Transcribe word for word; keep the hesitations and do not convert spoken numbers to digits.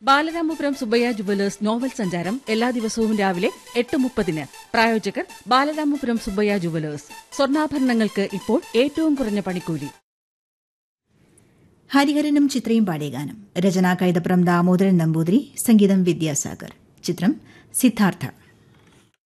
Balaramapuram Subbaiah jewellers novel സഞ്ചാരം എല്ലാ ദിവസവും രാവിലെ എട്ട് മുപ്പതിന്. പ്രായോജകർ ബാലരാമപുരം സുബ്ബയ്യ ജുവലേഴ്സ്. സ്വർണ്ണാഭരണങ്ങൾക്ക് ഇപ്പോൾ ഏറ്റവും കുറഞ്ഞ പണിക്കൂലി. ഹരിഹരനും ചിത്രയും പാടിയ ഗാനം. രചന കൈതപ്രം ദാമോദരൻ നമ്പൂതിരി, സംഗീതം വിദ്യാസാഗർ. ചിത്രം സിദ്ധാർത്ഥ.